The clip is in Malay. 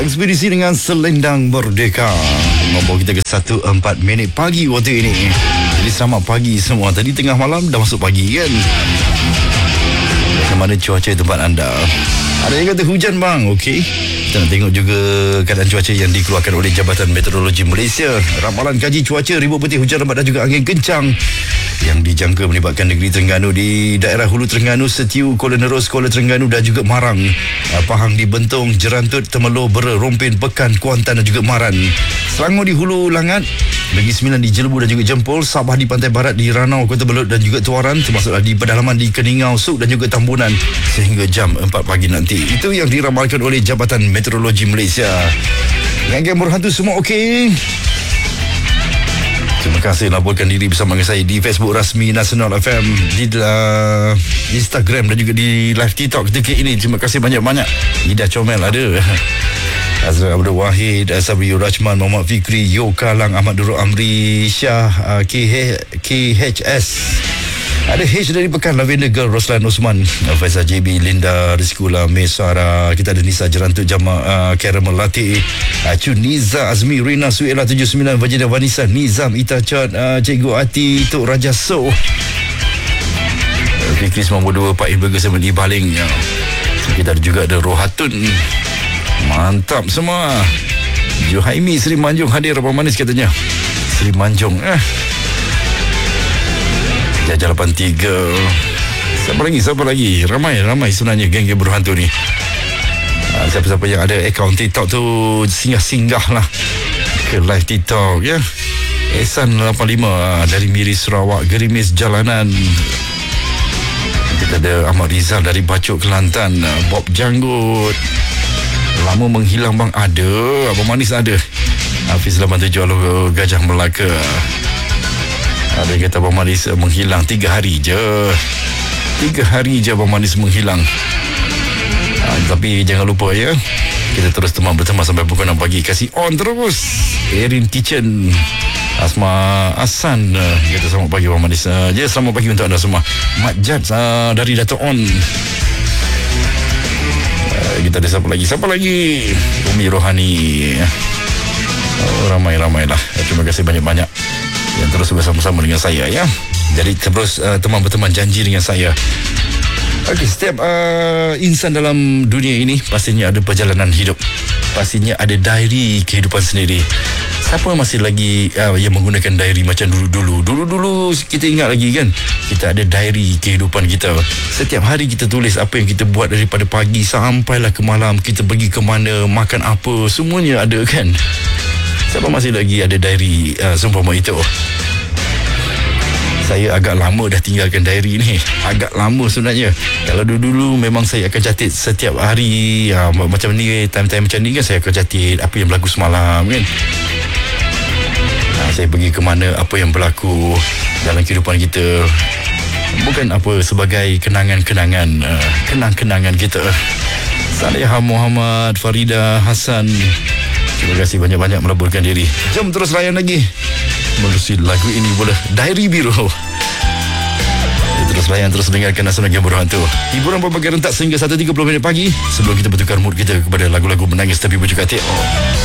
Ekspedisi dengan Selendang Merdeka membawa kita ke 1:04 pagi waktu ini. Jadi selamat pagi semua. Tadi tengah malam dah masuk pagi kan. Bagaimana cuaca tempat anda? Ada yang kata hujan bang. Okey, kita nak tengok juga keadaan cuaca yang dikeluarkan oleh Jabatan Meteorologi Malaysia. Ramalan kaji cuaca, ribut putih, hujan lebat dan juga angin kencang yang dijangka melibatkan negeri Terengganu. Di daerah Hulu Terengganu, Setiu, Kuala Nerus, Kuala Terengganu dan juga Marang, Pahang di Bentong, Jerantut, Temerloh, Bera, Rompin, Pekan, Kuantan dan juga Maran. Selangor di Hulu Langat, Negeri Sembilan di Jelebu dan juga Jempol, Sabah di Pantai Barat, di Ranau, Kota Belud dan juga Tuaran, termasuklah di pedalaman di Keningau, Suk dan juga Tambunan sehingga jam 4 pagi nanti. Itu yang diramalkan oleh Jabatan Meteorologi Malaysia. Geng-geng berhantu semua okey? Terima kasih laporkan diri bersama dengan saya di Facebook rasmi Nasional FM, di Instagram dan juga di live TikTok ketika ini. Terima kasih banyak-banyak. Ida Comel ada, Azra Abdul Wahid, Sabri Rachman, Muhammad Fikri, Yo Kalang, Ahmad Durul Amri, Syah, KHS. Ada H dari Pekan, Lavender Girl, Roslan Osman, Faizal JB, Linda Rizkula, Mesara. Kita ada Nisa Jerantut, Jamal, Caramel Latte, Cun Niza, Azmi, Rina, Suela 79, Virginia Vanessa, Nizam, Ita Chat, Cikgu Ati, Tok Raja So, Fikri 92, Pak Ibaga sama di Baling. Kita ada juga ada Rohatun. Mantap semua. Juhaimi Sri Manjung hadir, apa manis katanya. Sri Manjung Jajah 83. Siapa lagi? Ramai sebenarnya geng-geng berhantu ni. Siapa-siapa yang ada akaun TikTok tu singgah lah ke live TikTok ya. Ehsan 85 dari Miri Sarawak, Gerimis Jalanan. Kita ada Ahmad Rizal dari Bacok Kelantan, Bob Janggut. Lama menghilang bang ada, Abang Manis ada. Hafiz 87 Aloh Gajah Melaka. Ada yang kata Abang Manis menghilang 3 hari je. 3 hari je Abang Manis menghilang. Tapi jangan lupa ya, kita terus berteman sampai pukul 6 pagi. Kasih on terus. Erin Kitchen, Asma Asan, kita selamat pagi Abang Manis. Selamat pagi untuk anda semua. Mat Jad dari Dato' On. Kita ada siapa lagi? Umi Rohani. Ramai lah. Terima kasih banyak-banyak yang terus bersama-sama dengan saya ya. Jadi terus berteman janji dengan saya. Okey, setiap insan dalam dunia ini pastinya ada perjalanan hidup. Pastinya ada diary kehidupan sendiri. Siapa masih lagi yang menggunakan diary macam dulu kita ingat lagi kan? Kita ada diary kehidupan kita. Setiap hari kita tulis apa yang kita buat daripada pagi sampailah ke malam. Kita pergi ke mana, makan apa, semuanya ada kan? Siapa masih lagi ada diary seumpama itu? Saya agak lama dah tinggalkan diary ni. Agak lama sebenarnya. Kalau dulu memang saya akan catat setiap hari. Macam ni, time-time macam ni kan saya akan catat apa yang berlaku semalam kan. Saya pergi ke mana, apa yang berlaku dalam kehidupan kita. Bukan apa, sebagai kenangan-kenangan kita. Salihah Muhammad, Farida Hassan, terima kasih banyak-banyak melaburkan diri. Jom terus layan lagi melalui lagu ini boleh. Diary Biru. Terus layan, terus dengarkan Nasional Game Berhantu. Hiburan berbagai rentak sehingga 1:30 pagi sebelum kita bertukar mood kita kepada lagu-lagu menangis tapi berjuka hati.